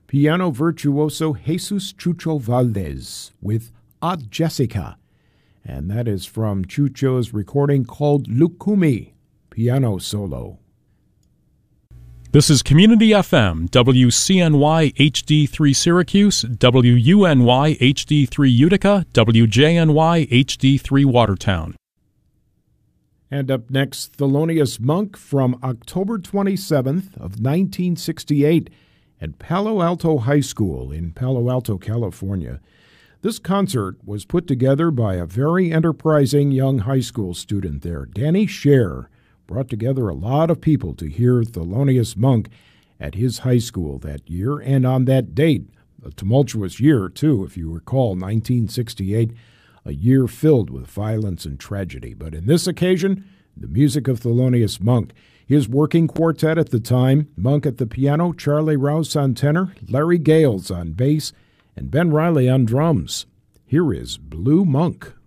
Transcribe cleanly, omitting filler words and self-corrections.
piano virtuoso Jesus Chucho Valdez with Odd Jessica, and that is from Chucho's recording called Lukumi, piano solo. This is Community FM, WCNY HD3 Syracuse, WUNY HD3 Utica, WJNY HD3 Watertown. And up next, Thelonious Monk from October 27th of 1968 at Palo Alto High School in Palo Alto, California. This concert was put together by a very enterprising young high school student there, Danny Scher. Brought together a lot of people to hear Thelonious Monk at his high school that year, and on that date, a tumultuous year, too, if you recall, 1968, a year filled with violence and tragedy. But in this occasion, the music of Thelonious Monk, his working quartet at the time, Monk at the piano, Charlie Rouse on tenor, Larry Gales on bass, and Ben Riley on drums. Here is Blue Monk.